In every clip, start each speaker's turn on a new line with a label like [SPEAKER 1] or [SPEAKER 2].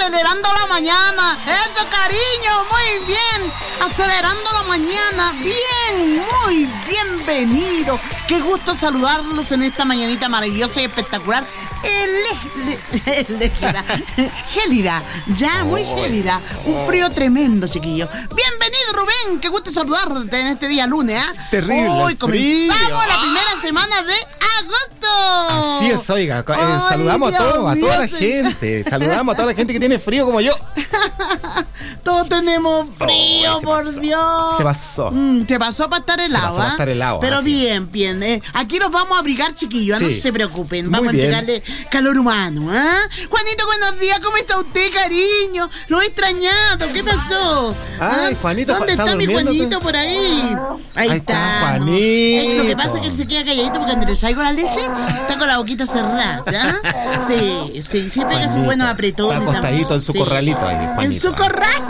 [SPEAKER 1] acelerando la mañana. Eso, cariño, muy bien. Acelerando la mañana, bien, muy bienvenido. Qué gusto saludarlos en esta mañanita maravillosa y espectacular. Gélida, ya muy gélida. Un frío tremendo, chiquillo. Bienvenido, Rubén, qué gusto saludarte en este día lunes, ¿eh?
[SPEAKER 2] Terrible.
[SPEAKER 1] Hoy comenzamos la primera semana de agosto.
[SPEAKER 2] Así es, oiga. Saludamos
[SPEAKER 1] Dios
[SPEAKER 2] a toda
[SPEAKER 1] mío,
[SPEAKER 2] la gente. Saludamos a toda la gente que tiene frío como yo.
[SPEAKER 1] Todos tenemos frío, por Dios.
[SPEAKER 2] Se pasó.
[SPEAKER 1] Se pasó para estar helado,
[SPEAKER 2] para estar helado.
[SPEAKER 1] Pero
[SPEAKER 2] así.
[SPEAKER 1] bien. Aquí nos vamos a abrigar, chiquillos. Sí. No se preocupen. Vamos a entregarle calor humano, ¿ah? Juanito, buenos días. ¿Cómo está usted, cariño? Lo he extrañado. ¿Qué pasó?
[SPEAKER 2] Ay, Juanito.
[SPEAKER 1] ¿Dónde está mi Juanito por ahí? Ahí está.
[SPEAKER 2] Juanito.
[SPEAKER 1] Lo que pasa es que él se queda calladito porque cuando le traigo la leche está con la boquita cerrada, ¿ya? Sí, pega su buenos apretones.
[SPEAKER 2] Está acostadito en su corralito ahí, Juanito.
[SPEAKER 1] En su corral.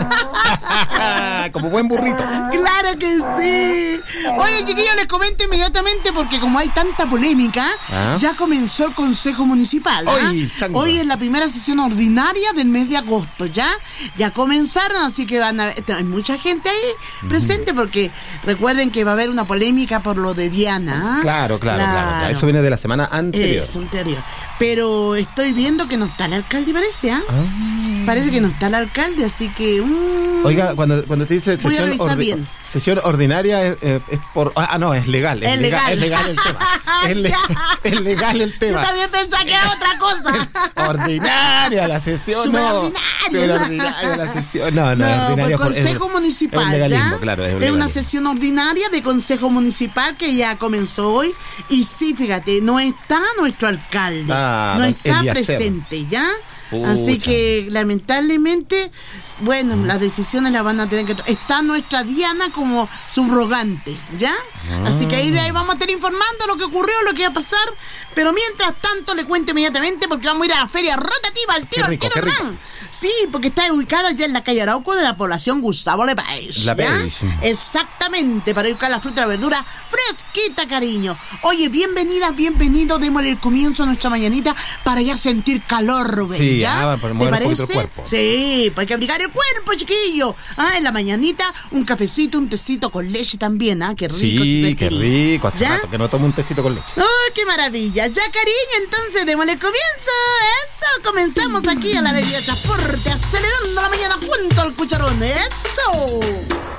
[SPEAKER 2] Como buen burrito.
[SPEAKER 1] Claro que sí. Oye, chiquillos, les comento inmediatamente porque como hay tanta polémica, ya comenzó el Consejo Municipal. Hoy es la primera sesión ordinaria del mes de agosto, ya comenzaron, así que hay mucha gente ahí presente porque recuerden que va a haber una polémica por lo de Diana.
[SPEAKER 2] Claro. Eso viene de la semana anterior.
[SPEAKER 1] Pero estoy viendo que no está el alcalde, parece, Parece que no está el alcalde, así que...
[SPEAKER 2] Oiga, cuando te dice sesión ordinaria es por... no, es legal. Es legal el tema. Es legal el tema.
[SPEAKER 1] Yo también pensaba que era otra cosa.
[SPEAKER 2] Ordinaria la sesión, ordinaria la sesión. No,
[SPEAKER 1] ordinaria pues Consejo Municipal,
[SPEAKER 2] es un legalismo, claro.
[SPEAKER 1] Es una sesión ordinaria de Consejo Municipal que ya comenzó hoy. Y sí, fíjate, no está nuestro alcalde. No está presente, ¿ya? Pucha. Así que lamentablemente, bueno, las decisiones las van a tener que está nuestra Diana como subrogante, ¿ya? Así que ahí vamos a estar informando lo que ocurrió, lo que va a pasar. Pero mientras tanto le cuento inmediatamente porque vamos a ir a la feria rotativa al tiro. Sí, porque está ubicada ya en la calle Arauco de la población Gustavo Lepage. Exactamente, para ir a la fruta y la verdura fresquita, cariño. Oye, bienvenido, démosle el comienzo a nuestra mañanita para ya sentir calor, Rubén.
[SPEAKER 2] Sí,
[SPEAKER 1] ¿ya?
[SPEAKER 2] Para mover un poquito el cuerpo.
[SPEAKER 1] Sí, para que abrigar el cuerpo, chiquillo. En la mañanita, un cafecito, un tecito con leche también, Qué rico.
[SPEAKER 2] Sí, qué rico. Hace rato que no tomo un tecito con leche.
[SPEAKER 1] ¡Oh, qué maravilla! Ya, cariño, entonces démosle comienzo. Eso, comenzamos aquí a la alegría de transporte, acelerando la mañana junto al cucharón. ¡Eso!